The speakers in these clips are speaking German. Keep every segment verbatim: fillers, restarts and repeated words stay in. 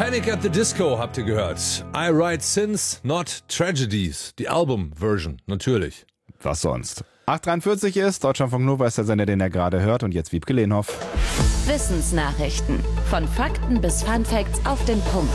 Panic at the Disco habt ihr gehört. I Write Sins, Not Tragedies. Die Album-Version, natürlich. Was sonst? acht Uhr dreiundvierzig ist, Deutschlandfunk Nova ist der Sender, den er gerade hört. Und jetzt Wiebke Lehnhoff. Wissensnachrichten. Von Fakten bis Funfacts auf den Punkt.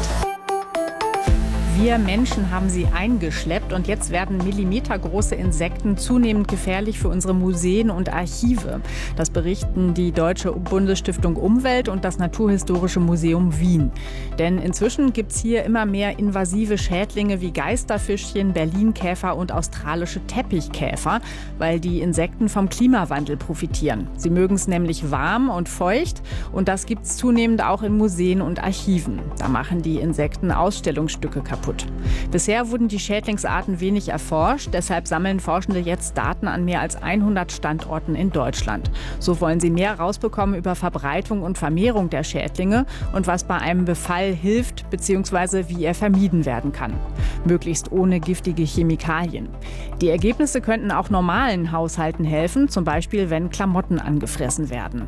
Wir Menschen haben sie eingeschleppt und jetzt werden millimetergroße Insekten zunehmend gefährlich für unsere Museen und Archive. Das berichten die Deutsche Bundesstiftung Umwelt und das Naturhistorische Museum Wien. Denn inzwischen gibt es hier immer mehr invasive Schädlinge wie Geisterfischchen, Berlinkäfer und australische Teppichkäfer, weil die Insekten vom Klimawandel profitieren. Sie mögen es nämlich warm und feucht und das gibt es zunehmend auch in Museen und Archiven. Da machen die Insekten Ausstellungsstücke kaputt. Bisher wurden die Schädlingsarten wenig erforscht, deshalb sammeln Forschende jetzt Daten an mehr als hundert Standorten in Deutschland. So wollen sie mehr rausbekommen über Verbreitung und Vermehrung der Schädlinge und was bei einem Befall hilft bzw. wie er vermieden werden kann. Möglichst ohne giftige Chemikalien. Die Ergebnisse könnten auch normalen Haushalten helfen, zum Beispiel wenn Klamotten angefressen werden.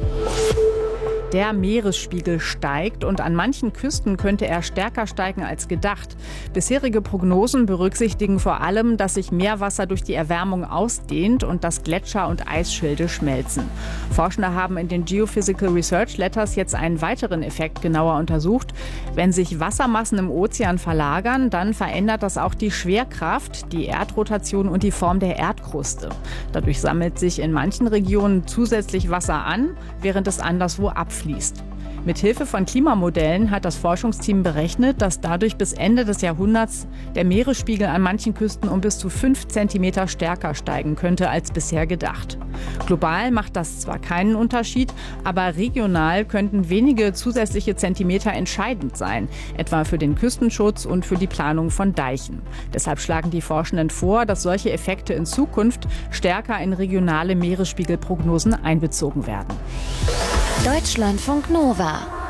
Der Meeresspiegel steigt und an manchen Küsten könnte er stärker steigen als gedacht. Bisherige Prognosen berücksichtigen vor allem, dass sich Meerwasser durch die Erwärmung ausdehnt und dass Gletscher und Eisschilde schmelzen. Forschende haben in den Geophysical Research Letters jetzt einen weiteren Effekt genauer untersucht. Wenn sich Wassermassen im Ozean verlagern, dann verändert das auch die Schwerkraft, die Erdrotation und die Form der Erdkruste. Dadurch sammelt sich in manchen Regionen zusätzlich Wasser an, während es anderswo abfließt. Fließt. Mit Hilfe von Klimamodellen hat das Forschungsteam berechnet, dass dadurch bis Ende des Jahrhunderts der Meeresspiegel an manchen Küsten um bis zu fünf Zentimeter stärker steigen könnte als bisher gedacht. Global macht das zwar keinen Unterschied, aber regional könnten wenige zusätzliche Zentimeter entscheidend sein, etwa für den Küstenschutz und für die Planung von Deichen. Deshalb schlagen die Forschenden vor, dass solche Effekte in Zukunft stärker in regionale Meeresspiegelprognosen einbezogen werden. Deutschlandfunk Nova